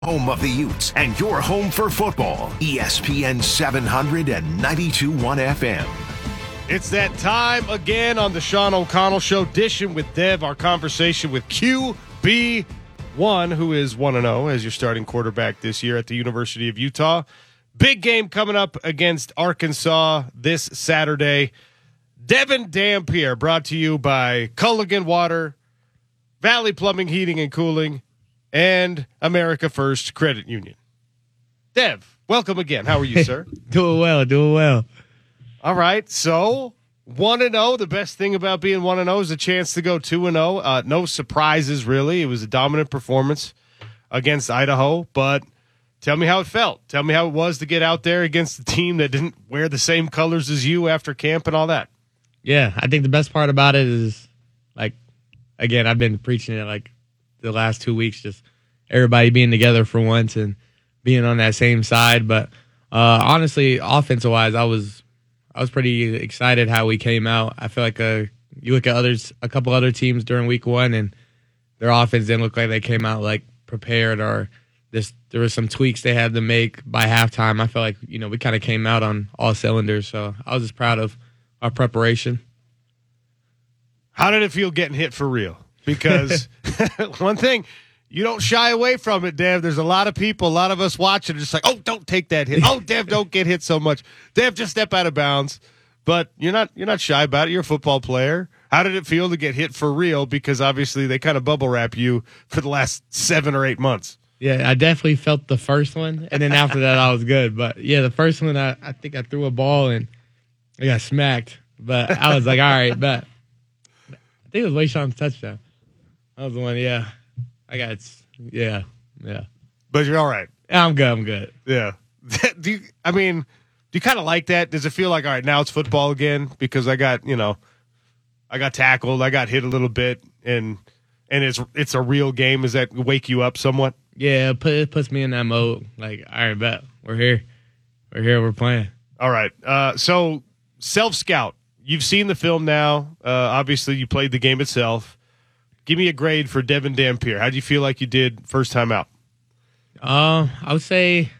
Home of the Utes and your home for football. ESPN 700 and 92.1 FM. It's that time again on the Sean O'Connell Show, dishing with Dev, our conversation with QB1, who is 1-0 as your starting quarterback this year at the University of Utah. Big game coming up against Arkansas this Saturday. Devin Dampier, brought to you by Culligan Water, Valley Plumbing, Heating, and Cooling, and America First Credit Union. Dev, welcome again. How are you, sir? Doing well. All right, so 1-0. The best thing about being 1-0 is a chance to go 2-0. No surprises, really. It was a dominant performance against Idaho, but tell me how it felt. Tell me how it was to get out there against a team that didn't wear the same colors as you after camp and all that. Yeah, I think the best part about it is, like, again, I've been preaching it, like, the last 2 weeks, just everybody being together for once and being on that same side. But honestly, offensive-wise, I was pretty excited how we came out. I feel like you look at a couple other teams during week one, and their offense didn't look like they came out like prepared, or there were some tweaks they had to make by halftime. I feel like we kind of came out on all cylinders, so I was just proud of our preparation. How did it feel getting hit for real? Because one thing, you don't shy away from it, Dev. There's a lot of people, a lot of us watching, just like, oh, don't take that hit. Oh, Dev, don't get hit so much. Dev, just step out of bounds. But you're not shy about it. You're a football player. How did it feel to get hit for real? Because obviously they kind of bubble wrap you for the last 7 or 8 months. Yeah, I definitely felt the first one, and then after that I was good. But yeah, the first one I think I threw a ball and I got smacked. But I was like, all right, but I think it was Wayshawn's touchdown. That was the one, yeah. Yeah. But you're all right. I'm good. Yeah. Do you kind of like that? Does it feel like, all right, now it's football again? Because I got tackled, I got hit a little bit, and it's a real game. Does that wake you up somewhat? Yeah, it puts me in that mode. Like, all right, bet. We're here, we're playing. All right. So, self-scout. You've seen the film now. Obviously, you played the game itself. Give me a grade for Devin Dampier. How do you feel like you did first time out? I would say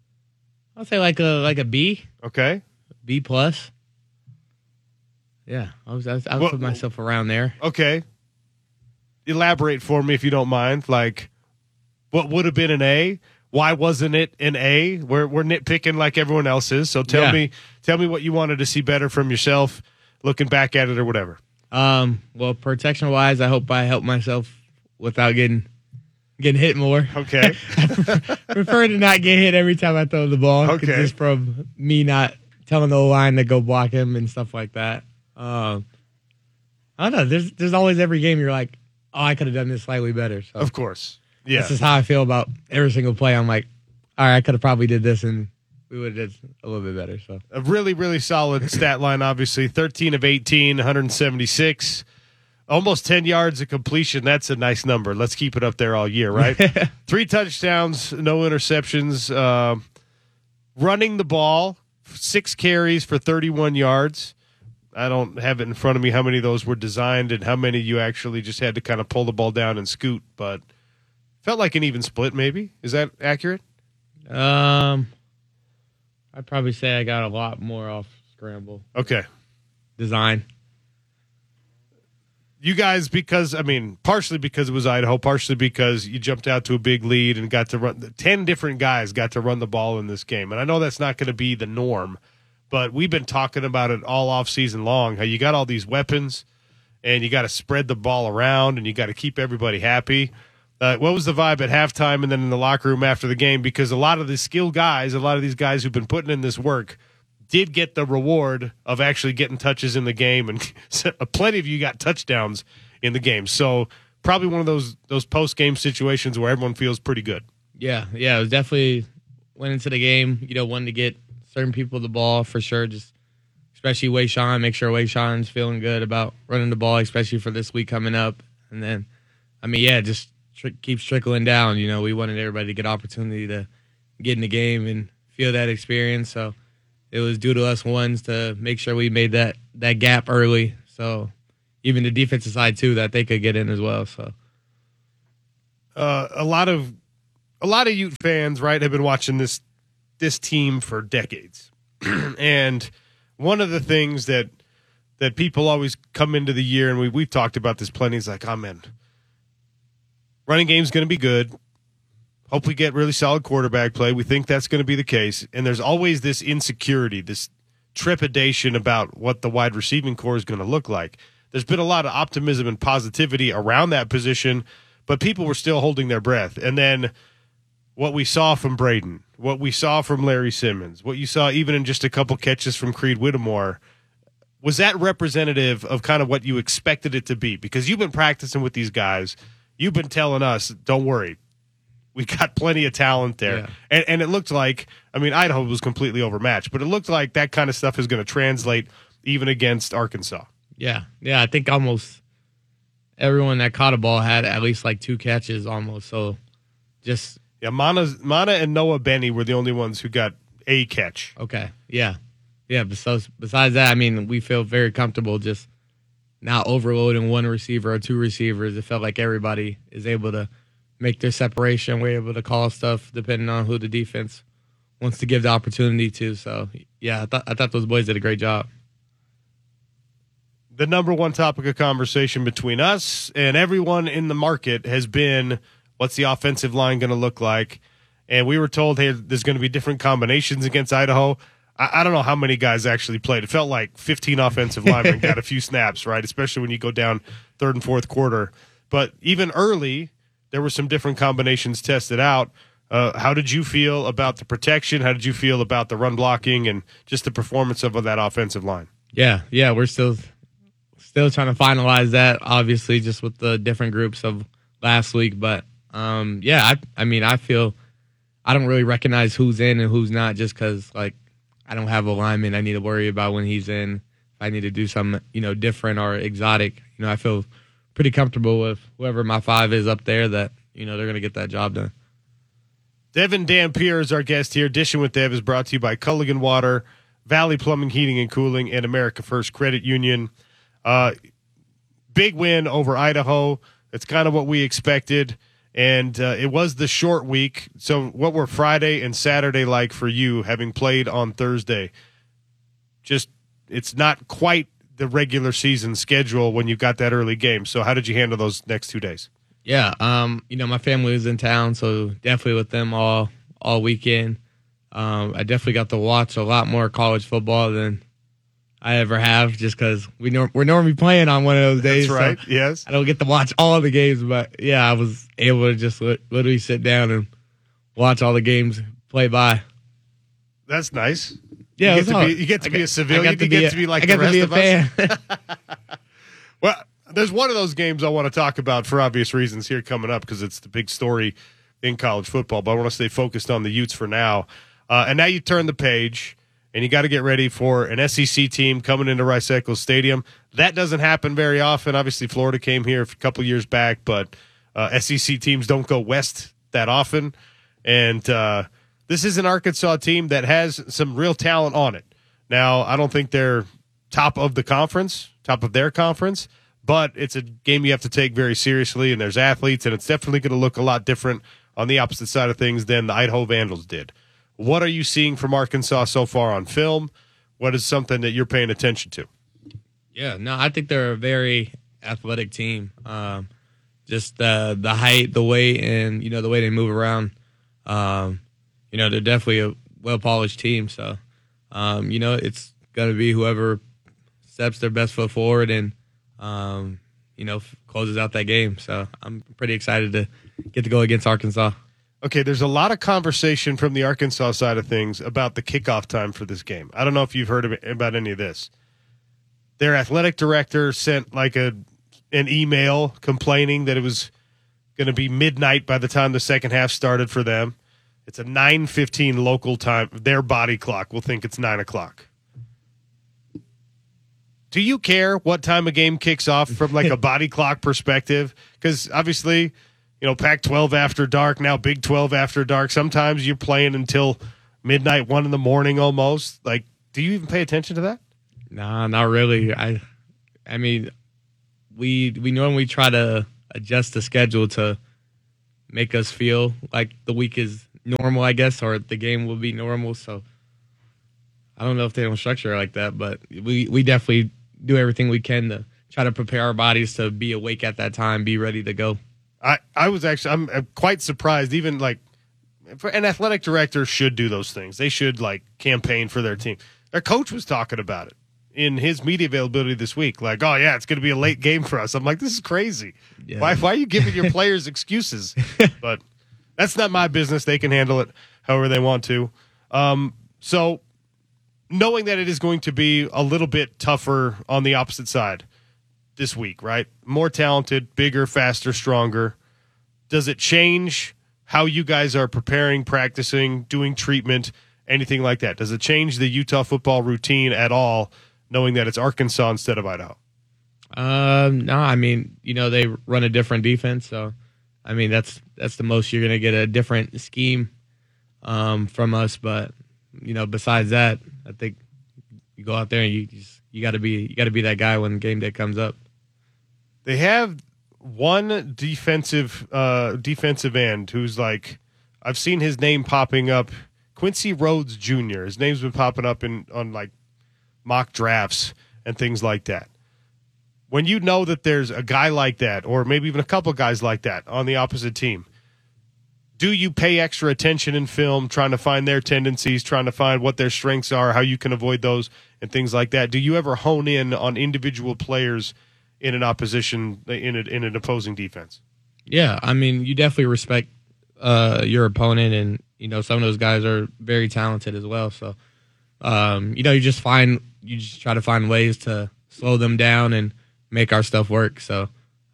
like a B. Okay. B plus. Yeah, I would put myself around there. Okay. Elaborate for me if you don't mind. Like, what would have been an A? Why wasn't it an A? We're nitpicking like everyone else is. So tell me what you wanted to see better from yourself, looking back at it or whatever. Well, protection wise, I hope I help myself without getting hit more. Okay. I prefer to not get hit every time I throw the ball. Okay. Just from me not telling the O-line to go block him and stuff like that. I don't know. There's always every game you're like, oh, I could have done this slightly better. So Of course. Yeah. This is how I feel about every single play. I'm like, all right, I could have probably did this and we would have did a little bit better. So a really, really solid stat line, obviously. 13 of 18, 176. Almost 10 yards of completion. That's a nice number. Let's keep it up there all year, right? 3 touchdowns, no interceptions. Running the ball, 6 carries for 31 yards. I don't have it in front of me how many of those were designed and how many you actually just had to kind of pull the ball down and scoot, but felt like an even split maybe. Is that accurate? I'd probably say I got a lot more off scramble. Okay. Design. You guys, partially because it was Idaho, partially because you jumped out to a big lead and got to run. 10 different guys got to run the ball in this game. And I know that's not going to be the norm, but we've been talking about it all off season long, how you got all these weapons and you got to spread the ball around and you got to keep everybody happy. What was the vibe at halftime and then in the locker room after the game? Because a lot of the skilled guys, a lot of these guys who've been putting in this work did get the reward of actually getting touches in the game, and plenty of you got touchdowns in the game. So probably one of those post-game situations where everyone feels pretty good. Yeah, it was definitely went into the game, wanting to get certain people the ball for sure, just especially Wayshawn, make sure Wayshawn's feeling good about running the ball, especially for this week coming up. And then, just keeps trickling down. We wanted everybody to get opportunity to get in the game and feel that experience. So it was due to us ones to make sure we made that gap early. So even the defensive side too, that they could get in as well. So a lot of a lot of Ute fans, right, have been watching this team for decades. And one of the things that people always come into the year, and we've talked about this plenty, is like, oh, man, running game's going to be good. Hope we get really solid quarterback play. We think that's going to be the case. And there's always this insecurity, this trepidation about what the wide receiving core is going to look like. There's been a lot of optimism and positivity around that position, but people were still holding their breath. And then what we saw from Braden, what we saw from Larry Simmons, what you saw even in just a couple catches from Creed Whittemore, was that representative of kind of what you expected it to be? Because you've been practicing with these guys. You've been telling us, don't worry. We got plenty of talent there. Yeah. And it looked like, I mean, Idaho was completely overmatched, but it looked like that kind of stuff is going to translate even against Arkansas. Yeah. Yeah, I think almost everyone that caught a ball had at least like 2 catches almost. So just. Yeah, Mana and Noah Benny were the only ones who got a catch. Okay. Yeah. Yeah. Besides that, I mean, we feel very comfortable just not overloading one receiver or 2 receivers. It felt like everybody is able to make their separation. We're able to call stuff depending on who the defense wants to give the opportunity to. So, yeah, I thought those boys did a great job. The number one topic of conversation between us and everyone in the market has been, what's the offensive line going to look like? And we were told, hey, there's going to be different combinations against Idaho. I don't know how many guys actually played. It felt like 15 offensive linemen got a few snaps, right? Especially when you go down third and fourth quarter. But even early, there were some different combinations tested out. How did you feel about the protection? How did you feel about the run blocking and just the performance of that offensive line? Yeah, we're still trying to finalize that, obviously, just with the different groups of last week. But, I mean, I feel I don't really recognize who's in and who's not just because, like, I don't have a lineman I need to worry about when he's in. If I need to do something, different or exotic, I feel pretty comfortable with whoever my 5 is up there that, they're going to get that job done. Devin Dampier is our guest here. Dishing with Dev is brought to you by Culligan Water, Valley Plumbing, Heating, and Cooling, and America First Credit Union. Big win over Idaho. It's kind of what we expected. And it was the short week. So what were Friday and Saturday like for you, having played on Thursday? Just, it's not quite the regular season schedule when you got that early game. So how did you handle those next 2 days? Yeah, my family was in town, so definitely with them all weekend. I definitely got to watch a lot more college football than I ever have, just because we're normally playing on one of those days. That's right. So yes, I don't get to watch all the games, but yeah, I was able to just literally sit down and watch all the games play by. That's nice. Yeah, you get to be a civilian. You get to be like the rest of us. Well, there's one of those games I want to talk about for obvious reasons here coming up because it's the big story in college football. But I want to stay focused on the Utes for now. And now you turn the page. And you got to get ready for an SEC team coming into Rice-Eccles Stadium. That doesn't happen very often. Obviously, Florida came here a couple years back, but SEC teams don't go west that often. And this is an Arkansas team that has some real talent on it. Now, I don't think they're top of their conference, but it's a game you have to take very seriously, and there's athletes, and it's definitely going to look a lot different on the opposite side of things than the Idaho Vandals did. What are you seeing from Arkansas so far on film? What is something that you're paying attention to? Yeah, no, I think they're a very athletic team. Just the height, the weight, and the way they move around. They're definitely a well-polished team. So, it's going to be whoever steps their best foot forward and closes out that game. So I'm pretty excited to get to go against Arkansas. Okay, there's a lot of conversation from the Arkansas side of things about the kickoff time for this game. I don't know if you've heard about any of this. Their athletic director sent an email complaining that it was going to be midnight by the time the second half started for them. It's a 9:15 local time. Their body clock will think it's 9 o'clock. Do you care what time a game kicks off from like a body clock perspective? Because obviously, Pac-12 after dark, now Big 12 after dark. Sometimes you're playing until midnight, 1 in the morning almost. Like, do you even pay attention to that? Nah, not really. I mean, we normally try to adjust the schedule to make us feel like the week is normal, I guess, or the game will be normal. So I don't know if they don't structure it like that, but we definitely do everything we can to try to prepare our bodies to be awake at that time, be ready to go. I'm quite surprised. Even like an athletic director should do those things. They should like campaign for their team. Their coach was talking about it in his media availability this week. Like, oh yeah, it's going to be a late game for us. I'm like, this is crazy. Yeah. Why are you giving your players excuses? But that's not my business. They can handle it however they want to. So knowing that it is going to be a little bit tougher on the opposite side this week, right? More talented, bigger, faster, stronger. Does it change how you guys are preparing, practicing, doing treatment, anything like that? Does it change the Utah football routine at all, knowing that it's Arkansas instead of Idaho? No, I mean, they run a different defense, so I mean that's the most you're gonna get a different scheme from us. But besides that, I think you go out there and you got to be that guy when game day comes up. They have one defensive end who's like, I've seen his name popping up, Quincy Rhodes Jr. His name's been popping up on like mock drafts and things like that. When you know that there's a guy like that, or maybe even a couple guys like that on the opposite team, do you pay extra attention in film, trying to find their tendencies, trying to find what their strengths are, how you can avoid those, and things like that? Do you ever hone in on individual players in an opposition, in an opposing defense? Yeah, I mean, you definitely respect your opponent, and some of those guys are very talented as well. So, you just try to find ways to slow them down and make our stuff work. So,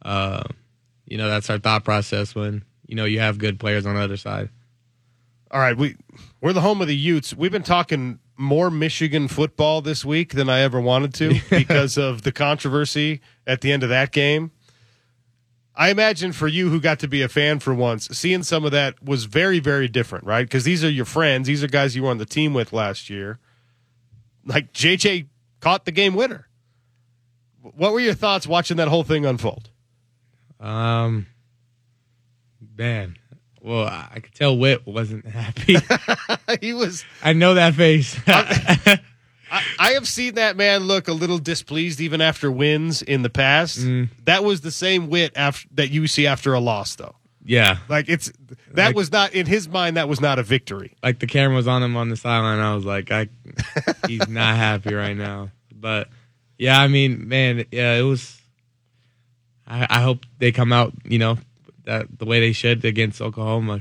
that's our thought process when you have good players on the other side. All right, we're the home of the Utes. We've been talking more Michigan football this week than I ever wanted to because of the controversy at the end of that game. I imagine for you, who got to be a fan for once, seeing some of that was very, very different, right? Because these are your friends. These are guys you were on the team with last year. Like, JJ caught the game winner. What were your thoughts watching that whole thing unfold? Man. Well, I could tell Whit wasn't happy. He was. I know that face. I have seen that man look a little displeased even after wins in the past. That was the same Whit that you see after a loss, though. Yeah. Like, was not, in his mind, that was not a victory. Like, the camera was on him on the sideline. I was like, he's not happy right now. But, yeah, I mean, man, yeah, it was. I hope they come out, the way they should against Oklahoma.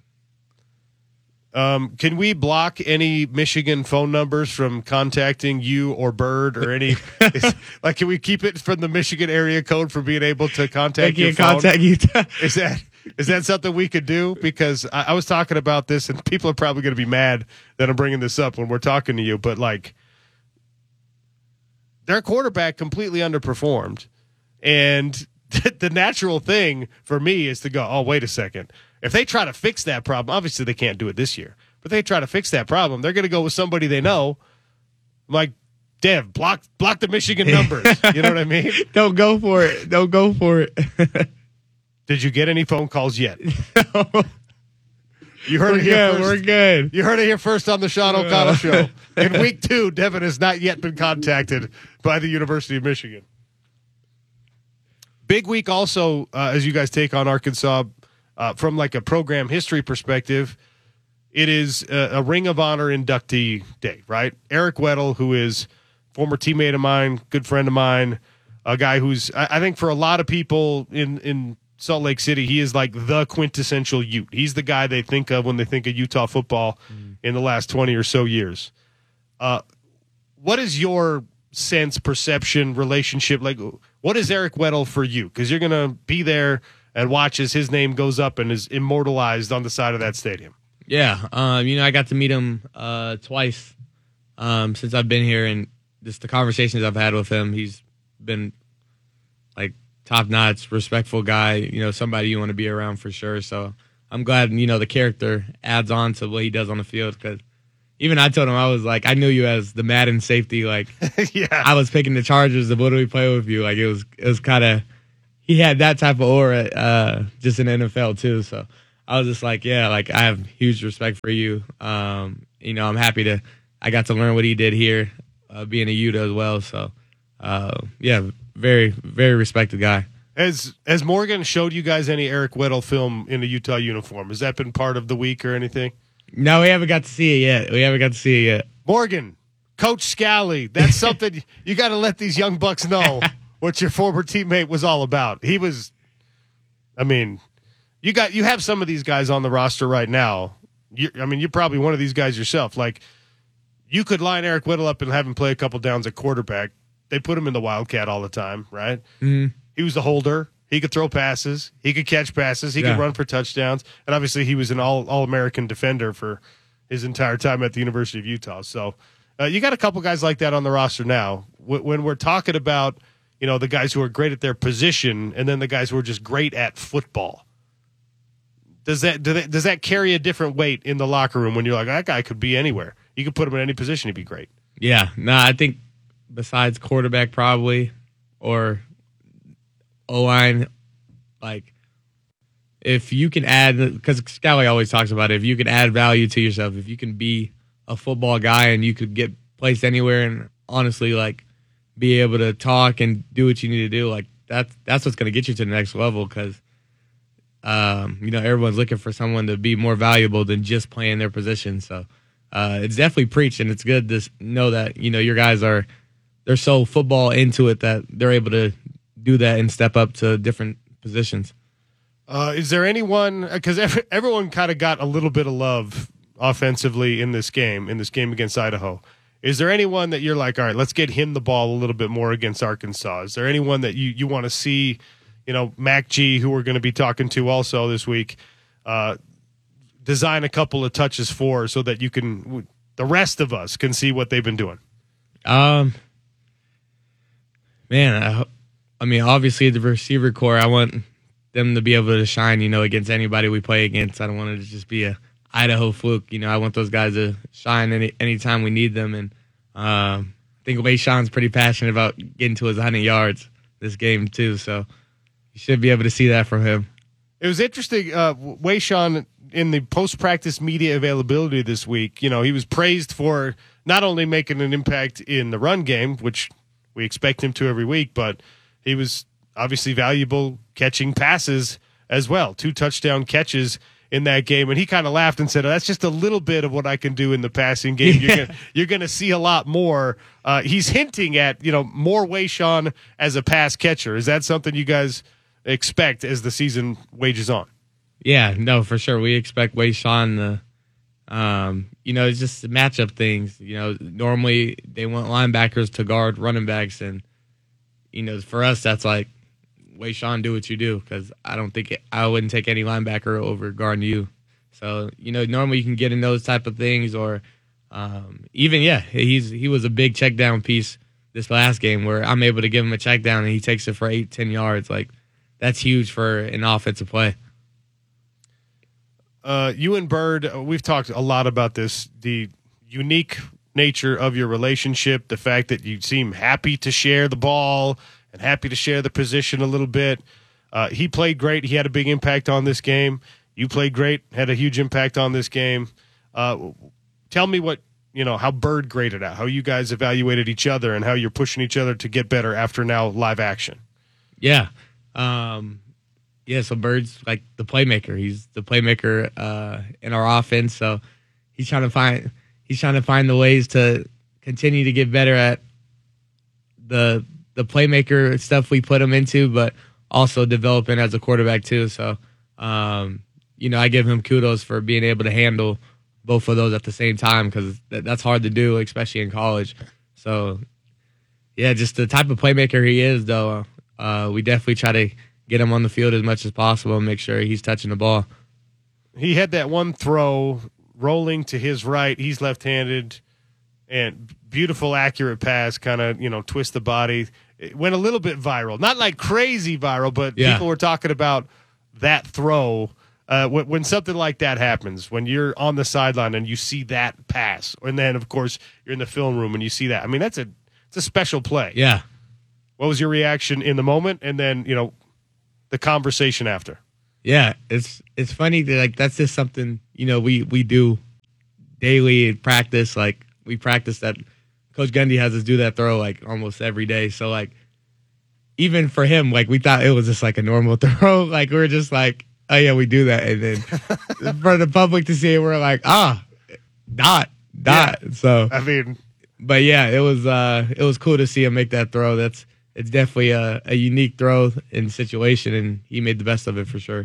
Can we block any Michigan phone numbers from contacting you or Bird or any? Can we keep it from the Michigan area code for being able to contact your phone? Contact you. Is that something we could do? Because I was talking about this, and people are probably going to be mad that I'm bringing this up when we're talking to you. But their quarterback completely underperformed, and the natural thing for me is to go, oh, wait a second. If they try to fix that problem, obviously they can't do it this year, but they try to fix that problem, they're going to go with somebody they know. I'm like, Dev, block the Michigan numbers. You know what I mean? Don't go for it. Did you get any phone calls yet? No. You heard it here first. We're good. You heard it here first on the Sean O'Connell Show. In week 2, Devin has not yet been contacted by the University of Michigan. Big week also, as you guys take on Arkansas, from like a program history perspective, it is a Ring of Honor inductee day, right? Eric Weddle, who is former teammate of mine, good friend of mine, a guy who's, I think for a lot of people in Salt Lake City, he is like the quintessential Ute. He's the guy they think of when they think of Utah football in the last 20 or so years. What is your sense, perception, relationship? Like, what is Eric Weddle for you? Because you're going to be there and watch as his name goes up and is immortalized on the side of that stadium. Yeah. I got to meet him twice since I've been here, and just the conversations I've had with him, he's been like top-notch, respectful guy, somebody you want to be around for sure. So I'm glad, the character adds on to what he does on the field, because even I told him, I was like, I knew you as the Madden safety. Like, yeah. I was picking the Chargers. The what do we play with you? Like, it was kind of, he had that type of aura just in the NFL too. So I was just like, yeah, like I have huge respect for you. I'm happy I got to learn what he did here, being a Utah as well. So yeah, very, very respected guy. Has Morgan showed you guys any Eric Weddle film in a Utah uniform? Has that been part of the week or anything? No, we haven't got to see it yet. Morgan, Coach Scally, that's something you got to let these young bucks know what your former teammate was all about. He was, you have some of these guys on the roster right now. You're probably one of these guys yourself. Like, you could line Eric Weddle up and have him play a couple downs at quarterback. They put him in the Wildcat all the time, right? Mm-hmm. He was the holder. He could throw passes. He could catch passes. He could run for touchdowns. And obviously he was an all-American defender for his entire time at the University of Utah. So you got a couple guys like that on the roster now. When we're talking about, the guys who are great at their position and then the guys who are just great at football, does that carry a different weight in the locker room when you're like, that guy could be anywhere? You could put him in any position, he'd be great. Yeah. No, I think besides quarterback probably or O-line, like if you can add, because Scally always talks about it, if you can add value to yourself, if you can be a football guy and you could get placed anywhere and honestly like be able to talk and do what you need to do, like that's what's going to get you to the next level because everyone's looking for someone to be more valuable than just playing their position. So it's definitely preached, and it's good to know that your guys they're so football into it that they're able to do that and step up to different positions. Is there anyone, because everyone kind of got a little bit of love offensively in this game against Idaho. Is there anyone that you're like, all right, let's get him the ball a little bit more against Arkansas? Is there anyone that you want to see, Mac G, who we're going to be talking to also this week, design a couple of touches for so that the rest of us can see what they've been doing? Man, obviously the receiver core, I want them to be able to shine, against anybody we play against. I don't want it to just be a Idaho fluke. I want those guys to shine anytime we need them. And I think Wayshawn's pretty passionate about getting to his 100 yards this game too. So you should be able to see that from him. It was interesting. Wayshawn, in the post-practice media availability this week, he was praised for not only making an impact in the run game, which we expect him to every week, but he was obviously valuable catching passes as well. 2 touchdown catches in that game. And he kind of laughed and said, that's just a little bit of what I can do in the passing game. You're going to see a lot more. He's hinting at, more Wayshawn as a pass catcher. Is that something you guys expect as the season wages on? Yeah, no, for sure. We expect Wayshawn it's just matchup things. Normally they want linebackers to guard running backs. And, for us, that's like, Wayshawn, do what you do, because I wouldn't take any linebacker over guarding you. So, normally you can get in those type of things, or he was a big check down piece this last game where I'm able to give him a check down and he takes it for 8-10 yards. Like, that's huge for an offensive play. You and Bird, we've talked a lot about this, the unique nature of your relationship, the fact that you seem happy to share the ball and happy to share the position a little bit. He played great. He had a big impact on this game. You played great, had a huge impact on this game. Tell me how Bird graded out, how you guys evaluated each other and how you're pushing each other to get better after now live action. Yeah. So Bird's like the playmaker. He's the playmaker in our offense. So he's trying to find the ways to continue to get better at the playmaker stuff we put him into, but also developing as a quarterback too. So, I give him kudos for being able to handle both of those at the same time, because that's hard to do, especially in college. So, yeah, just the type of playmaker he is, though, we definitely try to get him on the field as much as possible and make sure he's touching the ball. He had that one throw rolling to his right. He's left-handed, and beautiful, accurate pass, kind of, twist the body. It went a little bit viral. Not like crazy viral, but people were talking about that throw. When something like that happens, when you're on the sideline and you see that pass, and then, of course, you're in the film room and you see that. I mean, it's a special play. Yeah. What was your reaction in the moment? And then, the conversation after. Yeah, it's funny that like that's just something we do daily in practice. Like we practice that. Coach Gundy has us do that throw like almost every day. So like even for him, like we thought it was just like a normal throw. Like we were just like, oh yeah, we do that. And then for the public to see it, we're like, dot. Yeah. So I mean, but yeah, it was cool to see him make that throw. It's definitely a unique throw and situation, and he made the best of it for sure.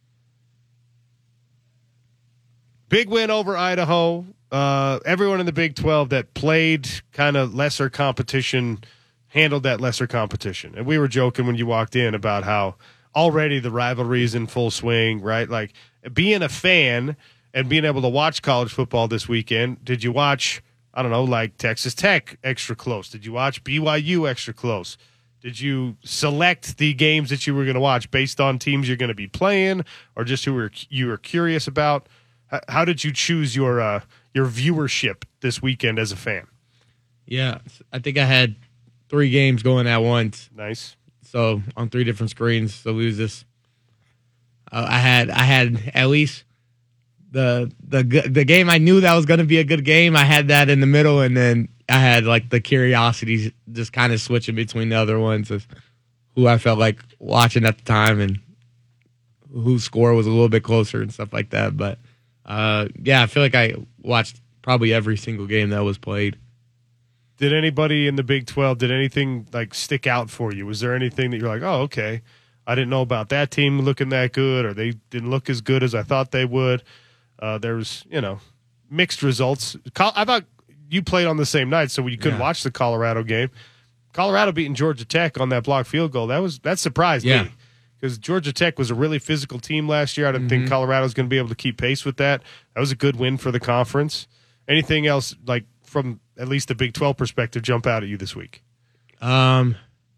Big win over Idaho. Everyone in the Big 12 that played kind of lesser competition handled that lesser competition. And we were joking when you walked in about how already the rivalry is in full swing, right? Like being a fan and being able to watch college football this weekend, did you watch, I don't know, like Texas Tech extra close? Did you watch BYU extra close? Did you select the games that you were going to watch based on teams you're going to be playing or just who you were curious about? How did you choose your viewership this weekend as a fan? Yeah, I think I had 3 games going at once. Nice. So on 3 different screens. So we was just I had at least the game I knew that was going to be a good game. I had that in the middle, and then I had like the curiosity just kind of switching between the other ones of who I felt like watching at the time and whose score was a little bit closer and stuff like that. But yeah, I feel like I watched probably every single game that was played. Did anybody in the Big 12, did anything like stick out for you? Was there anything that you're like, oh, okay, I didn't know about that team looking that good, or they didn't look as good as I thought they would? There was, mixed results. I thought you played on the same night, so you couldn't watch the Colorado game. Colorado beating Georgia Tech on that blocked field goal, that surprised me. Because Georgia Tech was a really physical team last year. I didn't think Colorado was going to be able to keep pace with that. That was a good win for the conference. Anything else, like from at least the Big 12 perspective, jump out at you this week? I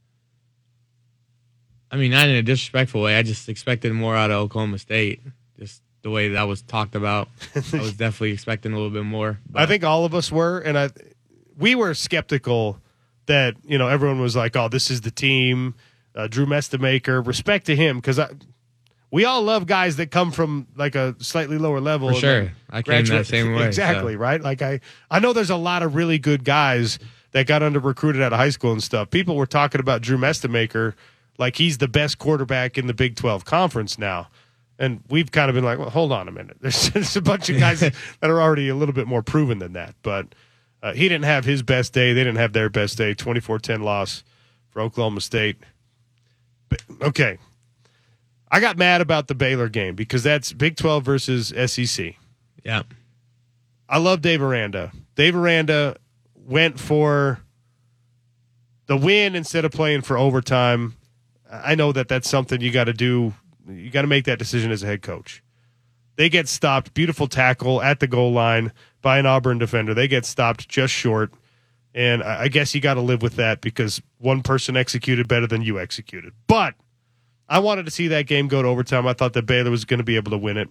mean, not in a disrespectful way. I just expected more out of Oklahoma State. Just the way that was talked about, I was definitely expecting a little bit more. But. I think all of us were, and we were skeptical that everyone was like, "Oh, this is the team." Drew Mestemaker, respect to him, because we all love guys that come from like a slightly lower level. For sure, I came that same way. Exactly, so. Right? Like I know there's a lot of really good guys that got under recruited out of high school and stuff. People were talking about Drew Mestemaker like he's the best quarterback in the Big 12 conference now. And we've kind of been like, well, hold on a minute. There's a bunch of guys that are already a little bit more proven than that. But he didn't have his best day. They didn't have their best day. 24-10 loss for Oklahoma State. But, okay. I got mad about the Baylor game because that's Big 12 versus SEC. Yeah. I love Dave Aranda. Dave Aranda went for the win instead of playing for overtime. I know that that's something you got to do. You got to make that decision as a head coach. They get stopped. Beautiful tackle at the goal line by an Auburn defender. They get stopped just short. And I guess you got to live with that because one person executed better than you executed. But I wanted to see that game go to overtime. I thought that Baylor was going to be able to win it.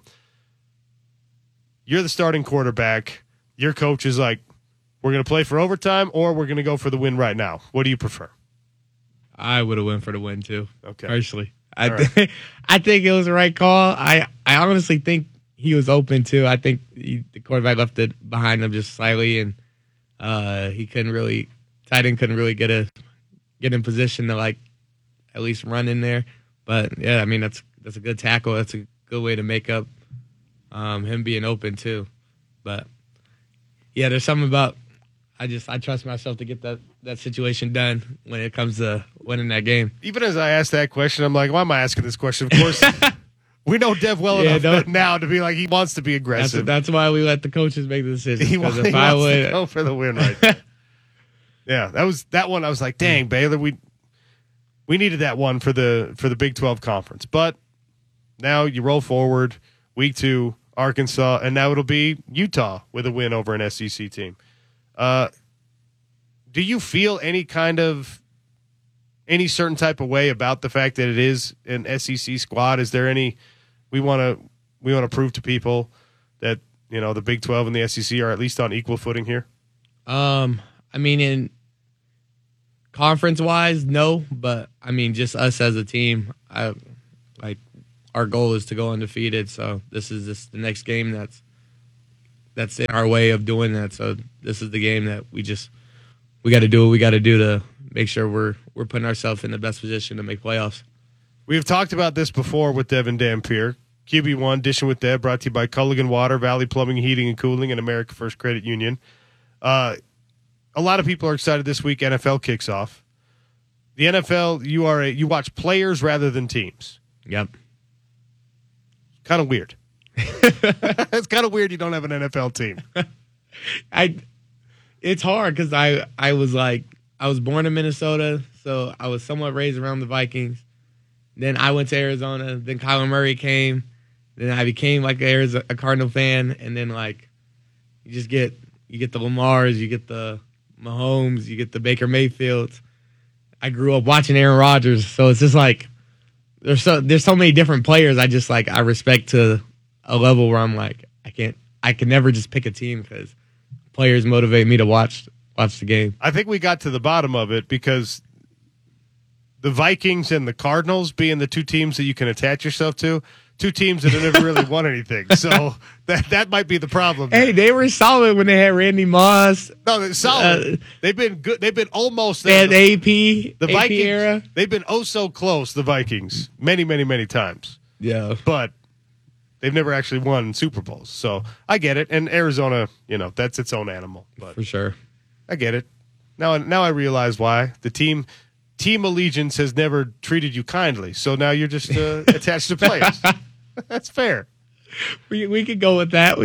You're the starting quarterback. Your coach is like, we're going to play for overtime or we're going to go for the win right now. What do you prefer? I would have went for the win too. Okay. Personally. I think it was the right call. I honestly think he was open too. I think the quarterback left it behind him just slightly, and he couldn't really, tight end couldn't really get in position to like at least run in there. But yeah, I mean that's a good tackle. That's a good way to make up him being open too. But yeah, there's something about I trust myself to get that situation done when it comes to winning that game. Even as I asked that question, I'm like, why am I asking this question? Of course, we know Dev well enough now to be like, he wants to be aggressive. That's why we let the coaches make the decision. He wants to go for the win right there. Yeah, that one. I was like, dang, Baylor, we needed that one for the Big 12 conference. But now you roll forward, week 2, Arkansas, and now it'll be Utah with a win over an SEC team. Do you feel any certain type of way about the fact that it is an SEC squad? Is there any we want to prove to people that the Big 12 and the SEC are at least on equal footing here? I mean, in conference wise, no, but I mean, just us as a team, Like, our goal is to go undefeated, so this is the next game that's in our way of doing that. So this is the game that we got to do what we got to do to make sure we're putting ourselves in the best position to make playoffs. We've talked about this before with Devin Dampier. QB1, Dishing with Dev, brought to you by Culligan Water, Valley Plumbing, Heating, and Cooling, and America First Credit Union. A lot of people are excited this week. NFL kicks off. The NFL, you watch players rather than teams. Yep. Kind of weird. It's kind of weird you don't have an NFL team. It's hard because I was born in Minnesota, so I was somewhat raised around the Vikings. Then I went to Arizona. Then Kyler Murray came. Then I became like a Cardinal fan, and then like you get the Lamars, you get the Mahomes, you get the Baker Mayfields. I grew up watching Aaron Rodgers, so it's just like there's so many different players. I respect to a level where I'm like I can never just pick a team because players motivate me to watch the game. I think we got to the bottom of it because the Vikings and the Cardinals being the two teams that you can attach yourself to, two teams that have never really won anything. So that might be the problem. Hey, they were solid when they had Randy Moss. No, they're solid. They've been good. They've been almost there. The AP Vikings era. They've been so close. The Vikings many, many, many times. Yeah, but they've never actually won Super Bowls. So I get it. And Arizona, that's its own animal. But for sure, I get it. Now I realize why the team allegiance has never treated you kindly. So now you're just attached to players. That's fair. We could go with that.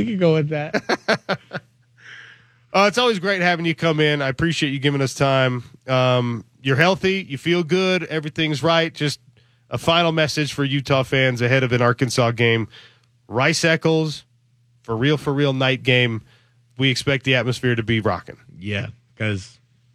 It's always great having you come in. I appreciate you giving us time. You're healthy. You feel good. Everything's right. Just a final message for Utah fans ahead of an Arkansas game. Rice Eccles, for real night game. We expect the atmosphere to be rocking. Yeah, because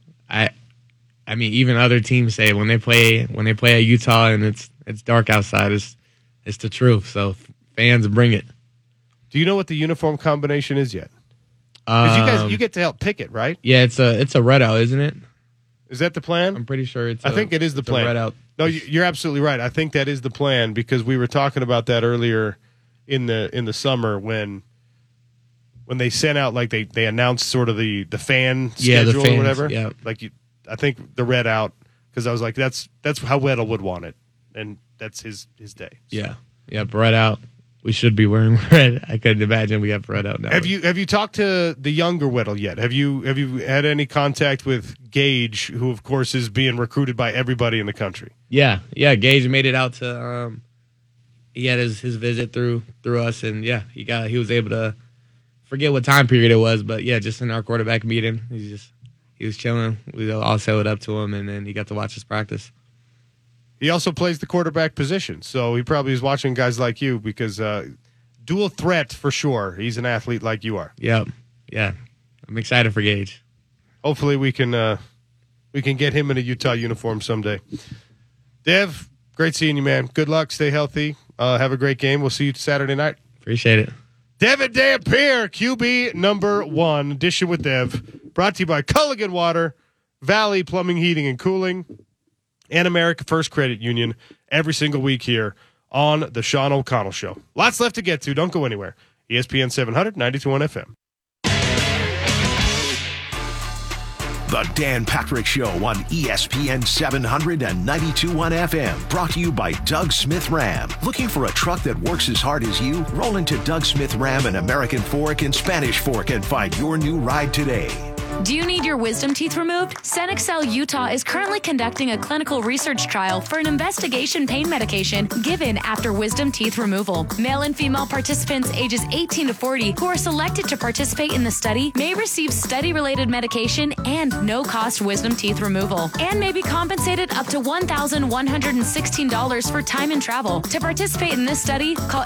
I mean, even other teams say when they play at Utah and it's dark outside, it's the truth. So fans, bring it. Do you know what the uniform combination is yet? Because you get to help pick it, right? Yeah, it's a red out, isn't it? Is that the plan? I'm pretty sure I think it is the plan. Red out. No, you're absolutely right. I think that is the plan because we were talking about that earlier in the summer when they sent out like they announced sort of the fan schedule the fans, or whatever. Yeah. I think the red out because I was like that's how Weddle would want it, and that's his day. So. Yeah, red out. We should be wearing red. I couldn't imagine we have red out now. Have you talked to the younger Weddle yet? Have you had any contact with Gage, who of course is being recruited by everybody in the country? Yeah. Gage made it out to. He had his visit through us, and he was able to forget what time period it was, but just in our quarterback meeting, he was chilling. We all said it up to him, and then he got to watch us practice. He also plays the quarterback position, so he probably is watching guys like you because dual threat for sure. He's an athlete like you are. Yep. Yeah. I'm excited for Gage. Hopefully we can get him in a Utah uniform someday. Dev, great seeing you, man. Good luck. Stay healthy. Have a great game. We'll see you Saturday night. Appreciate it. Devin Dampier, QB number 1, Dishing with Dev, brought to you by Culligan Water, Valley Plumbing, Heating, and Cooling, and America First Credit Union every single week here on the Sean O'Connell Show. Lots left to get to. Don't go anywhere. ESPN 700, 92.1 FM. The Dan Patrick Show on ESPN 700 and 92.1 FM. Brought to you by Doug Smith Ram. Looking for a truck that works as hard as you? Roll into Doug Smith Ram and American Fork and Spanish Fork and find your new ride today. Do you need your wisdom teeth removed? Senexcel Utah is currently conducting a clinical research trial for an investigation pain medication given after wisdom teeth removal. Male and female participants ages 18 to 40 who are selected to participate in the study may receive study-related medication and no-cost wisdom teeth removal, and may be compensated up to $1,116 for time and travel. To participate in this study, call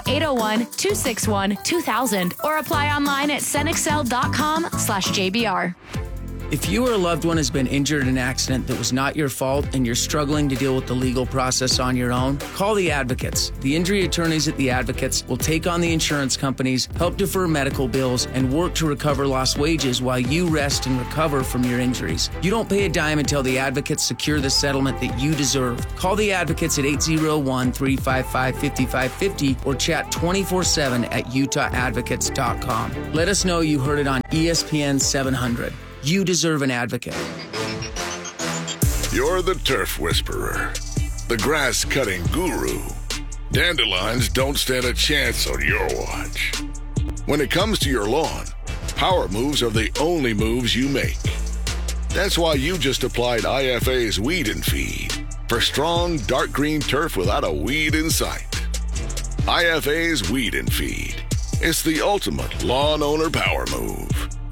801-261-2000 or apply online at senexcel.com/JBR. If you or a loved one has been injured in an accident that was not your fault and you're struggling to deal with the legal process on your own, call the Advocates. The injury attorneys at the Advocates will take on the insurance companies, help defer medical bills, and work to recover lost wages while you rest and recover from your injuries. You don't pay a dime until the Advocates secure the settlement that you deserve. Call the Advocates at 801-355-5550 or chat 24/7 at utahadvocates.com. Let us know you heard it on ESPN 700. You deserve an advocate. You're the turf whisperer, the grass cutting guru. Dandelions don't stand a chance on your watch. When it comes to your lawn, power moves are the only moves you make. That's why you just applied IFA's Weed and Feed for strong, dark green turf without a weed in sight. IFA's Weed and Feed. It's the ultimate lawn owner power move.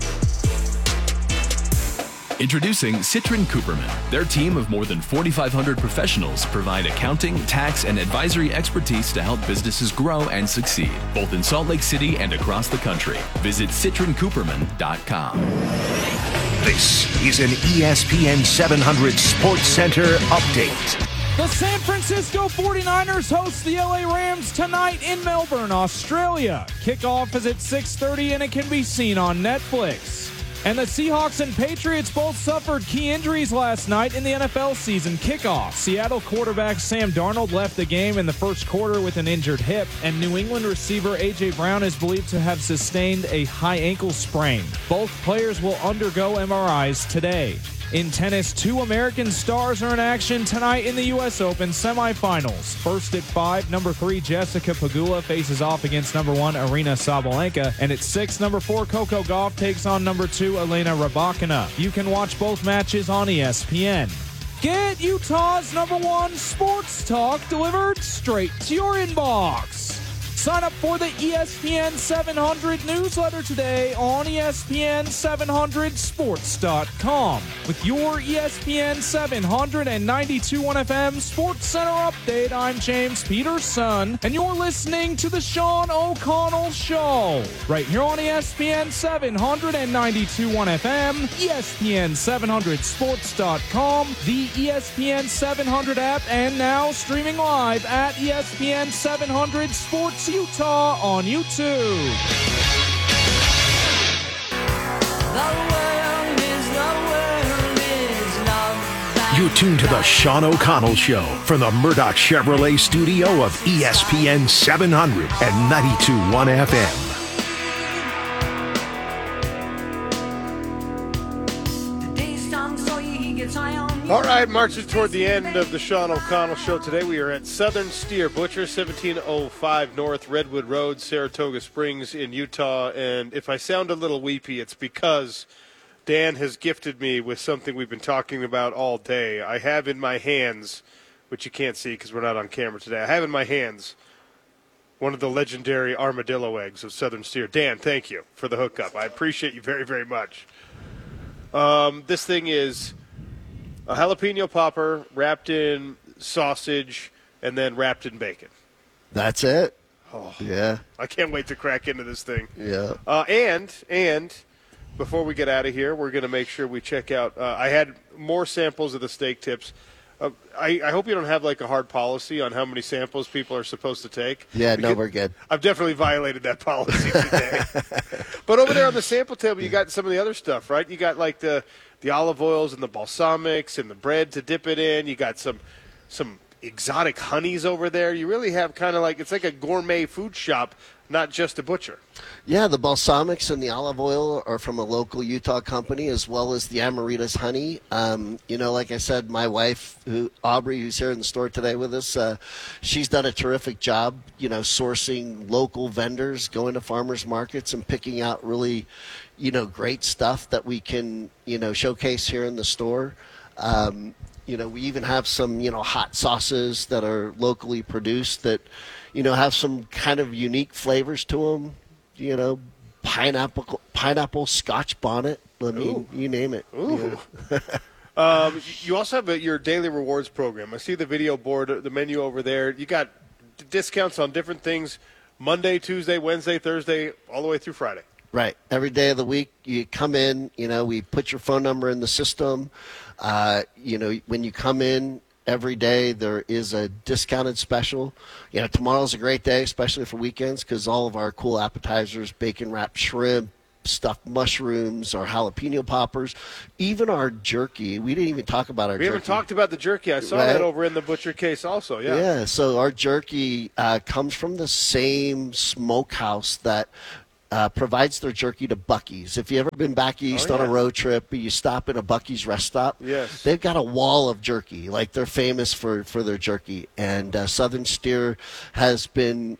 Introducing Citrin Cooperman. Their team of more than 4,500 professionals provide accounting, tax, and advisory expertise to help businesses grow and succeed, both in Salt Lake City and across the country. Visit citrincooperman.com. This is an ESPN 700 Sports Center update. The San Francisco 49ers host the LA Rams tonight in Melbourne, Australia. Kickoff is at 6:30 and it can be seen on Netflix. And the Seahawks and Patriots both suffered key injuries last night in the NFL season kickoff. Seattle quarterback Sam Darnold left the game in the first quarter with an injured hip, and New England receiver A.J. Brown is believed to have sustained a high ankle sprain. Both players will undergo MRIs today. In tennis, 2 American stars are in action tonight in the U.S. Open semifinals. First at 5, number 3 Jessica Pegula faces off against number 1 Arina Sabalenka. And at 6, number 4 Coco Gauff takes on number 2 Elena Rybakina. You can watch both matches on ESPN. Get Utah's number 1 sports talk delivered straight to your inbox. Sign up for the ESPN 700 newsletter today on ESPN700sports.com. With your ESPN 700 and 92.1 FM Sports Center update, I'm James Peterson, and you're listening to the Sean O'Connell Show. Right here on ESPN 700 and 92.1 FM, ESPN700sports.com, the ESPN 700 app, and now streaming live at ESPN 700 Sports Utah on YouTube. You're tuned to the Sean O'Connell Show from the Murdoch Chevrolet studio of ESPN 700 and 92.1 FM. All right, marching toward the end of the Sean O'Connell Show today. We are at Southern Steer Butcher, 1705 North Redwood Road, Saratoga Springs in Utah. And if I sound a little weepy, it's because Dan has gifted me with something we've been talking about all day. I have in my hands, which you can't see because we're not on camera today, I have in my hands one of the legendary armadillo eggs of Southern Steer. Dan, thank you for the hookup. I appreciate you very, very much. This thing is a jalapeno popper wrapped in sausage and then wrapped in bacon. That's it. Oh, yeah. I can't wait to crack into this thing. Yeah. And before we get out of here, we're going to make sure we check out. I had more samples of the steak tips. I hope you don't have like a hard policy on how many samples people are supposed to take. Yeah, no, we're good. I've definitely violated that policy today. But over there on the sample table, you got some of the other stuff, right? You got like the olive oils and the balsamics and the bread to dip it in. You got some exotic honeys over there. You really have kind of like, it's like a gourmet food shop, not just a butcher. Yeah, the balsamics and the olive oil are from a local Utah company, as well as the Amaritas honey. Like I said, my wife, Aubrey, who's here in the store today with us, she's done a terrific job, sourcing local vendors, going to farmers markets and picking out really, great stuff that we can, showcase here in the store. We even have some, hot sauces that are locally produced that, have some kind of unique flavors to them. Pineapple Scotch bonnet. I mean, Ooh. You name it. Ooh. You also have your daily rewards program. I see the video board, the menu over there. You got discounts on different things Monday, Tuesday, Wednesday, Thursday, all the way through Friday. Right. Every day of the week, you come in, we put your phone number in the system. When you come in every day, there is a discounted special. Tomorrow's a great day, especially for weekends, because all of our cool appetizers, bacon wrapped shrimp, stuffed mushrooms, our jalapeno poppers, even our jerky. We didn't even talk about our jerky. We haven't talked about the jerky. I saw that over in the butcher case also, yeah. Yeah, so our jerky comes from the same smokehouse that provides their jerky to Buc-ee's. If you've ever been back east on a road trip, you stop in a Buc-ee's rest stop. Yes. They've got a wall of jerky. Like, they're famous for their jerky. And Southern Steer has been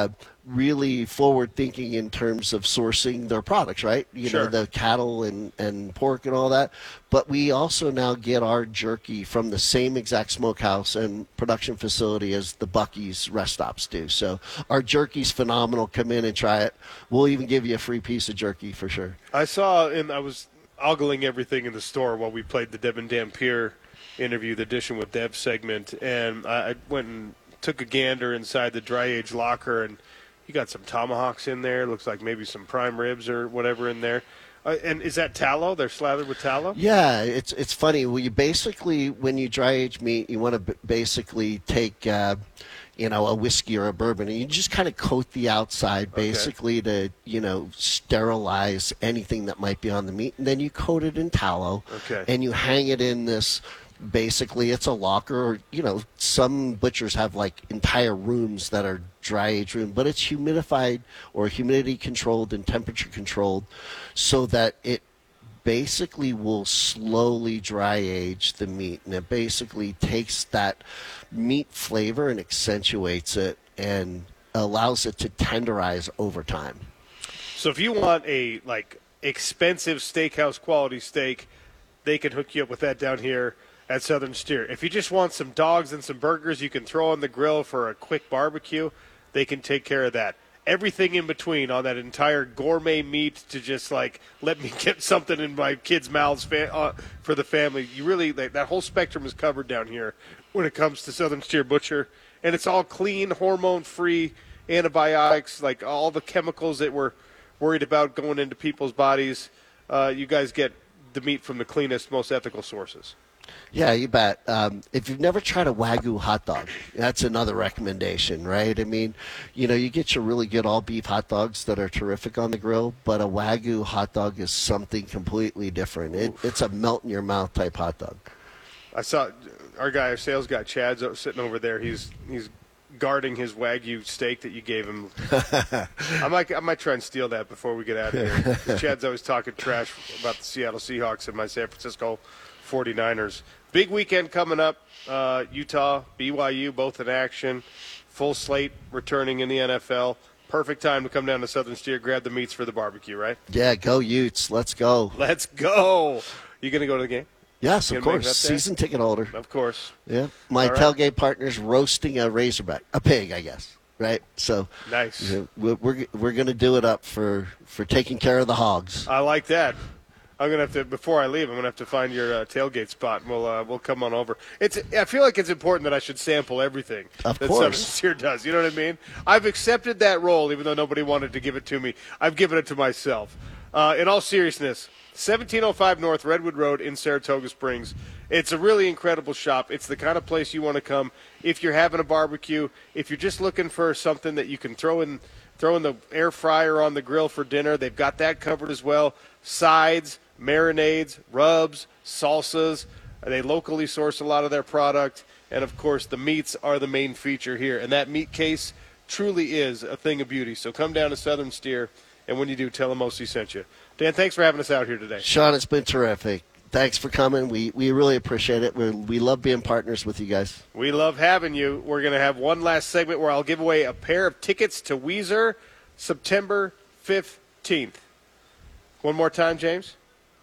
really forward-thinking in terms of sourcing their products, right? Sure. The cattle and pork and all that. But we also now get our jerky from the same exact smokehouse and production facility as the Buc-ee's rest stops do. So our jerky's phenomenal. Come in and try it. We'll even give you a free piece of jerky for sure. I saw, I was ogling everything in the store while we played the Devin Dampier interview, the Dishing with Dev segment, and I went and took a gander inside the dry age locker, and you got some tomahawks in there. Looks like maybe some prime ribs or whatever in there. And is that tallow? They're slathered with tallow? Yeah, it's funny. Well, you basically, when you dry age meat, you want to basically take, a whiskey or a bourbon, and you just kind of coat the outside basically to, sterilize anything that might be on the meat. And then you coat it in tallow. Okay. And you hang it in this. Basically, it's a locker, or, some butchers have like entire rooms that are dry age room, but it's humidified or humidity controlled and temperature controlled so that it basically will slowly dry age the meat. And it basically takes that meat flavor and accentuates it and allows it to tenderize over time. So if you want a expensive steakhouse quality steak, they can hook you up with that down here at Southern Steer. If you just want some dogs and some burgers you can throw on the grill for a quick barbecue, they can take care of that. Everything in between on that entire gourmet meat to just let me get something in my kids' mouths for the family. You really, that whole spectrum is covered down here when it comes to Southern Steer Butcher. And it's all clean, hormone-free, antibiotics, like all the chemicals that we're worried about going into people's bodies. You guys get the meat from the cleanest, most ethical sources. Yeah, you bet. If you've never tried a Wagyu hot dog, that's another recommendation, right? I mean, you get your really good all-beef hot dogs that are terrific on the grill, but a Wagyu hot dog is something completely different. It's a melt-in-your-mouth type hot dog. I saw our sales guy, Chad's sitting over there. He's guarding his Wagyu steak that you gave him. I might try and steal that before we get out of here. Chad's always talking trash about the Seattle Seahawks and my San Francisco 49ers. Big weekend coming up. Utah, BYU, both in action. Full slate returning in the NFL. Perfect time to come down to Southern Steer, grab the meats for the barbecue, right? Yeah, go Utes. Let's go. Let's go. You going to go to the game? Yes, of course. Season ticket holder. Of course. Yeah. My tailgate partner's roasting a razorback, a pig, I guess. Right? So nice. We're going to do it up for taking care of the hogs. I like that. I'm gonna have to, before I leave, I'm gonna have to find your tailgate spot, and we'll come on over. I feel like it's important that I should sample everything that Southern Steer does. You know what I mean? I've accepted that role, even though nobody wanted to give it to me. I've given it to myself. In all seriousness, 1705 North Redwood Road in Saratoga Springs. It's a really incredible shop. It's the kind of place you want to come if you're having a barbecue. If you're just looking for something that you can throw in the air fryer on the grill for dinner, they've got that covered as well. Sides, marinades, rubs, salsas. They locally source a lot of their product. And, of course, the meats are the main feature here. And that meat case truly is a thing of beauty. So come down to Southern Steer, and when you do, tell them OC sent you. Dan, thanks for having us out here today. Sean, it's been terrific. Thanks for coming. We really appreciate it. We love being partners with you guys. We love having you. We're going to have one last segment where I'll give away a pair of tickets to Weezer September 15th. One more time, James.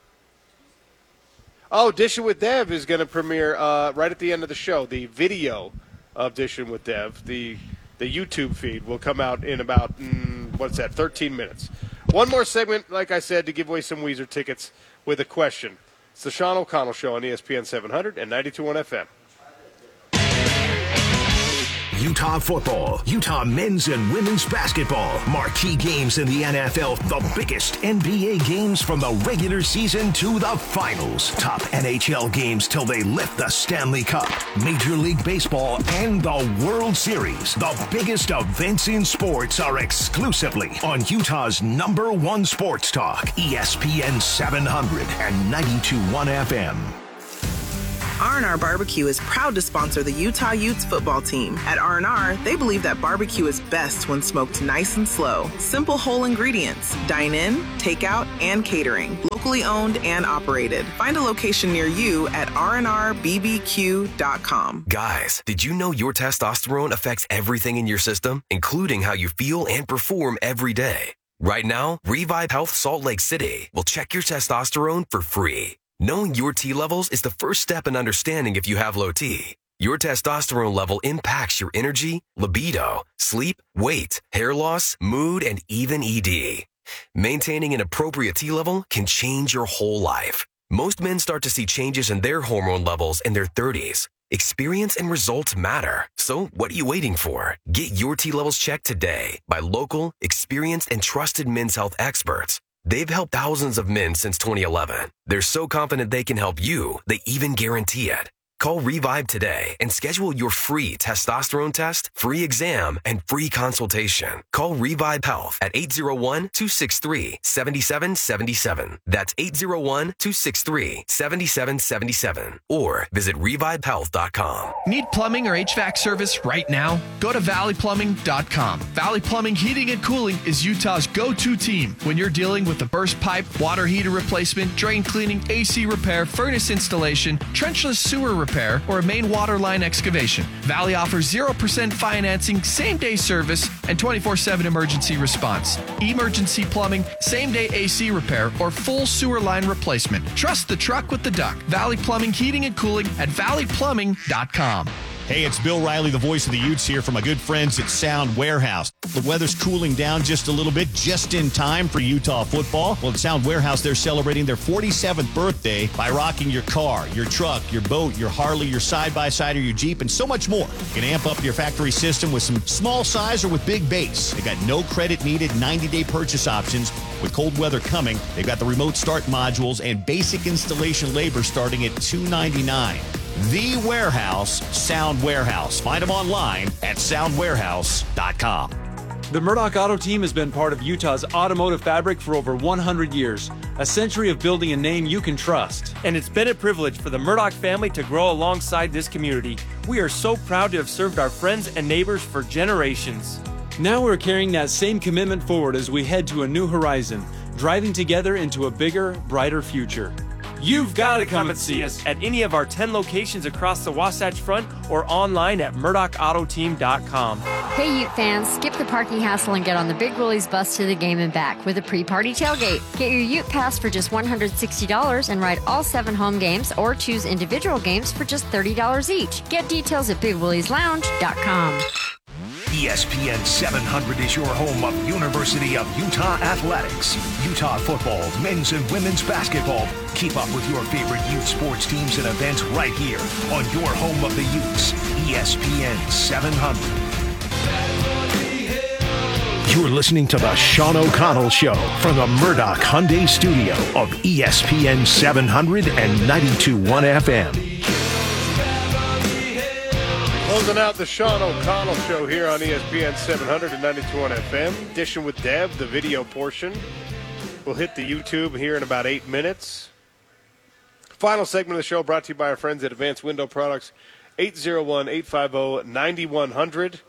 Oh, Dishing with Dev is going to premiere right at the end of the show. The video of Dishing with Dev, the YouTube feed, will come out in about, 13 minutes. One more segment, like I said, to give away some Weezer tickets with a question. It's the Sean O'Connell Show on ESPN 700 and 92.1 FM. Utah football, Utah men's and women's basketball, marquee games in the NFL, the biggest NBA games from the regular season to the finals, top NHL games till they lift the Stanley Cup, Major League Baseball, and the World Series. The biggest events in sports are exclusively on Utah's #1 sports talk, ESPN 700 and 92.1 FM. R&R Barbecue is proud to sponsor the Utah Utes football team. At R&R, they believe that barbecue is best when smoked nice and slow. Simple whole ingredients. Dine in, takeout, and catering. Locally owned and operated. Find a location near you at rnrbbq.com. Guys, did you know your testosterone affects everything in your system, including how you feel and perform every day? Right now, Revive Health Salt Lake City will check your testosterone for free. Knowing your T levels is the first step in understanding if you have low T. Your testosterone level impacts your energy, libido, sleep, weight, hair loss, mood, and even ED. Maintaining an appropriate T level can change your whole life. Most men start to see changes in their hormone levels in their 30s. Experience and results matter. So what are you waiting for? Get your T levels checked today by local, experienced, and trusted men's health experts. They've helped thousands of men since 2011. They're so confident they can help you, they even guarantee it. Call Revive today and schedule your free testosterone test, free exam, and free consultation. Call Revive Health at 801-263-7777. That's 801-263-7777. Or visit revivehealth.com. Need plumbing or HVAC service right now? Go to valleyplumbing.com. Valley Plumbing Heating and Cooling is Utah's go-to team when you're dealing with a burst pipe, water heater replacement, drain cleaning, AC repair, furnace installation, trenchless sewer repair, or a main water line excavation. Valley offers 0% financing, same-day service, and 24/7 emergency response. Emergency plumbing, same-day AC repair, or full sewer line replacement. Trust the truck with the duck. Valley Plumbing Heating and Cooling at valleyplumbing.com. Hey, it's Bill Riley, the voice of the Utes here from my good friends at Sound Warehouse. The weather's cooling down just a little bit, just in time for Utah football. Well, at Sound Warehouse, they're celebrating their 47th birthday by rocking your car, your truck, your boat, your Harley, your side-by-side, or your Jeep, and so much more. You can amp up your factory system with some small size or with big base. They got no credit needed, 90-day purchase options. With cold weather coming, they've got the remote start modules and basic installation labor starting at $299. The Warehouse, Sound Warehouse. Find them online at soundwarehouse.com. The Murdoch Auto Team has been part of Utah's automotive fabric for over 100 years, a century of building a name you can trust. And it's been a privilege for the Murdoch family to grow alongside this community. We are so proud to have served our friends and neighbors for generations. Now we're carrying that same commitment forward as we head to a new horizon, driving together into a bigger, brighter future. You've got to come and see us at any of our 10 locations across the Wasatch Front or online at murdochautotteam.com. Hey Ute fans, skip the parking hassle and get on the Big Willie's bus to the game and back with a pre-party tailgate. Get your Ute pass for just $160 and ride all 7 home games or choose individual games for just $30 each. Get details at bigwillieslounge.com. ESPN 700 is your home of University of Utah athletics, Utah football, men's and women's basketball. Keep up with your favorite Ute sports teams and events right here on your home of the Utes, ESPN 700. You're listening to the Sean O'Connell Show from the Murdoch Hyundai Studio of ESPN 700 and 92.1 FM. Closing out the Sean O'Connell Show here on ESPN 700 and 92.1 FM. Dishing with Dev, the video portion. We'll hit the YouTube here in about 8 minutes. Final segment of the show brought to you by our friends at Advanced Window Products, 801-850-9100.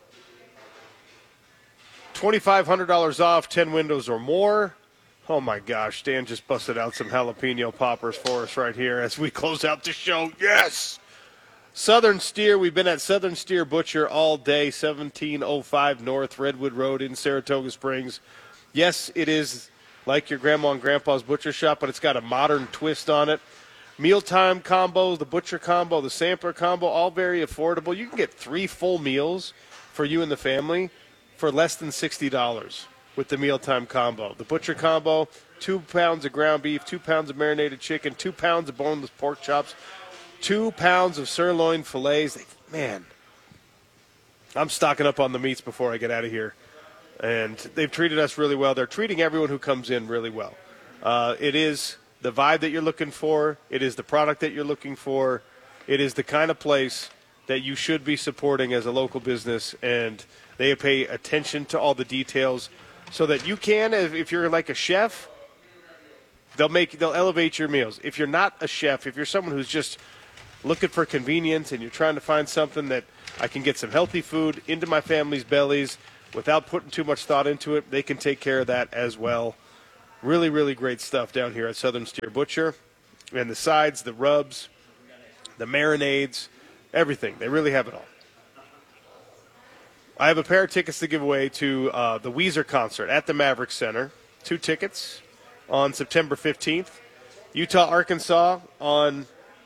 $2,500 off, 10 windows or more. Oh, my gosh. Dan just busted out some jalapeno poppers for us right here as we close out the show. Yes! Southern Steer. We've been at Southern Steer Butcher all day, 1705 North Redwood Road in Saratoga Springs. Yes, it is like your grandma and grandpa's butcher shop, but it's got a modern twist on it. Mealtime combos, the butcher combo, the sampler combo, all very affordable. You can get 3 full meals for you and the family for less than $60 with the mealtime combo. The butcher combo, 2 pounds of ground beef, 2 pounds of marinated chicken, 2 pounds of boneless pork chops, 2 pounds of sirloin fillets. Man, I'm stocking up on the meats before I get out of here. And they've treated us really well. They're treating everyone who comes in really well. It is the vibe that you're looking for. It is the product that you're looking for. It is the kind of place that you should be supporting as a local business. And they pay attention to all the details so that you can, if you're like a chef, they'll elevate your meals. If you're not a chef, if you're someone who's just looking for convenience and you're trying to find something that I can get some healthy food into my family's bellies without putting too much thought into it, they can take care of that as well. Really, really great stuff down here at Southern Steer Butcher. And the sides, the rubs, the marinades, everything. They really have it all. I have a pair of tickets to give away to the Weezer concert at the Maverick Center. 2 tickets on September 15th. Utah, Arkansas on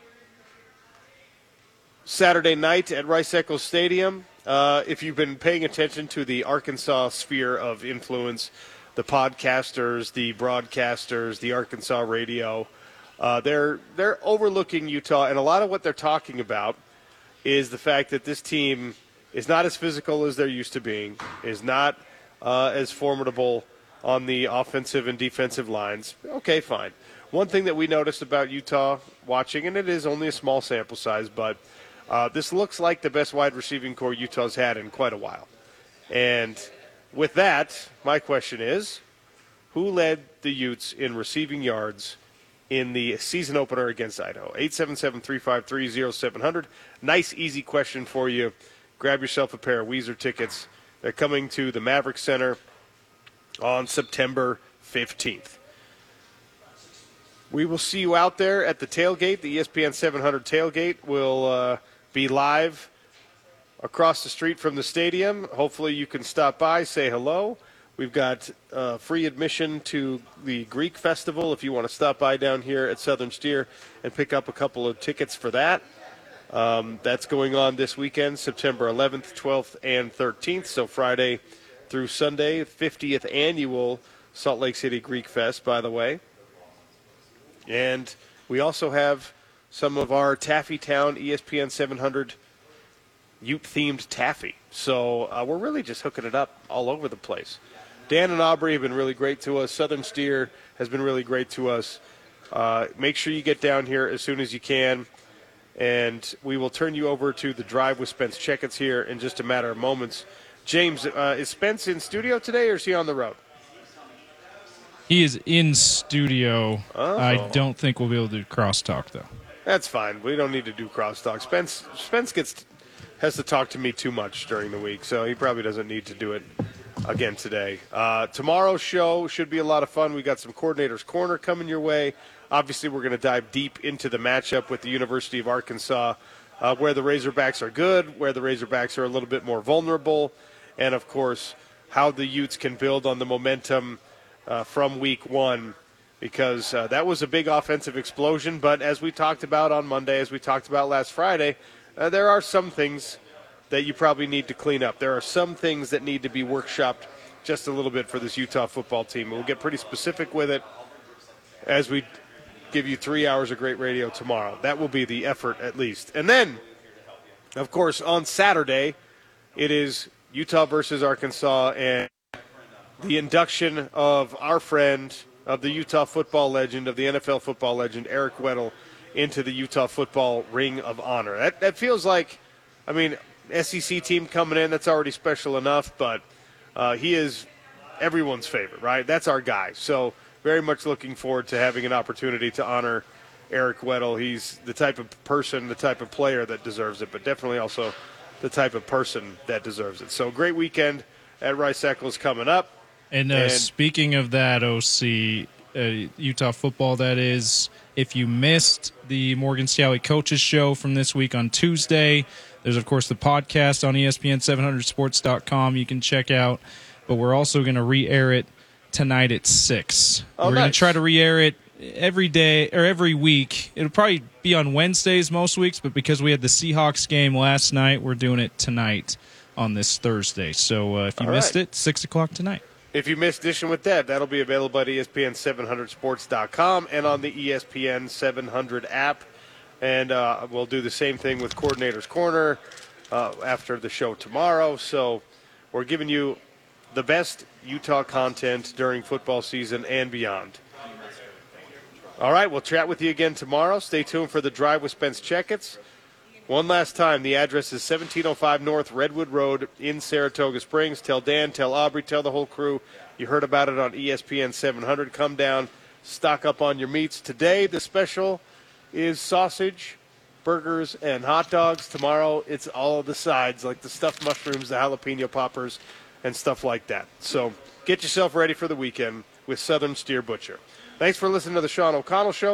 Saturday night at Rice-Eccles Stadium. If you've been paying attention to the Arkansas sphere of influence, the podcasters, the broadcasters, the Arkansas radio, they're overlooking Utah, and a lot of what they're talking about is the fact that this team is not as physical as they're used to being, is not as formidable on the offensive and defensive lines. Okay, fine. One thing that we noticed about Utah watching, and it is only a small sample size, but this looks like the best wide receiving core Utah's had in quite a while. And with that, my question is, who led the Utes in receiving yards in the season opener against Idaho? 877-353-0700. Nice, easy question for you. Grab yourself a pair of Weezer tickets. They're coming to the Maverick Center on September 15th. We will see you out there at the tailgate. The ESPN 700 tailgate will be live across the street from the stadium. Hopefully you can stop by, say hello. We've got free admission to the Greek Festival if you want to stop by down here at Southern Steer and pick up a couple of tickets for that. That's going on this weekend, September 11th, 12th, and 13th, so Friday through Sunday, 50th annual Salt Lake City Greek Fest, by the way. And we also have some of our Taffy Town ESPN 700 Ute-themed taffy. So we're really just hooking it up all over the place. Dan and Aubrey have been really great to us. Southern Steer has been really great to us. Make sure you get down here as soon as you can. And we will turn you over to the Drive with Spence Checketts here in just a matter of moments. James, is Spence in studio today or is he on the road? He is in studio. Oh. I don't think we'll be able to do crosstalk, though. That's fine. We don't need to do crosstalk. Spence has to talk to me too much during the week, so he probably doesn't need to do it again today. Tomorrow's show should be a lot of fun. We got some Coordinator's Corner coming your way. Obviously, we're going to dive deep into the matchup with the University of Arkansas, where the Razorbacks are good, where the Razorbacks are a little bit more vulnerable, and, of course, how the Utes can build on the momentum from week one, because that was a big offensive explosion. But as we talked about on Monday, as we talked about last Friday, there are some things that you probably need to clean up. There are some things that need to be workshopped just a little bit for this Utah football team. We'll get pretty specific with it as we give you 3 hours of great radio tomorrow. That will be the effort at least. And then, of course, on Saturday, it is Utah versus Arkansas and the induction of our friend, of the Utah football legend, of the NFL football legend, Eric Weddle, into the Utah football Ring of Honor. That feels like, I mean, SEC team coming in, that's already special enough, but he is everyone's favorite, right? That's our guy. So very much looking forward to having an opportunity to honor Eric Weddle. He's the type of person, the type of player that deserves it, but definitely also the type of person that deserves it. So great weekend at Rice-Eccles coming up. And speaking of that, OC, Utah football, that is, if you missed the Morgan Stanley Coaches Show from this week on Tuesday, there's, of course, the podcast on ESPN700sports.com you can check out. But we're also going to re-air it tonight at 6. We're going to try to re-air it every day or every week. It'll probably be on Wednesdays most weeks, but because we had the Seahawks game last night, we're doing it tonight on this Thursday. So if you missed it, 6 o'clock tonight. If you missed Dishing with Dad, that'll be available at ESPN700sports.com and on the ESPN 700 app. And we'll do the same thing with Coordinator's Corner. after the show tomorrow. So we're giving you the best Utah content during football season and beyond. All right, we'll chat with you again tomorrow. Stay tuned for the Drive with Spence Checkets. One last time, the address is 1705 North Redwood Road in Saratoga Springs. Tell Dan, tell Aubrey, tell the whole crew you heard about it on ESPN 700. Come down, stock up on your meats. Today, the special is sausage, burgers, and hot dogs. Tomorrow, it's all of the sides, like the stuffed mushrooms, the jalapeno poppers, and stuff like that. So get yourself ready for the weekend with Southern Steer Butcher. Thanks for listening to the Sean O'Connell Show.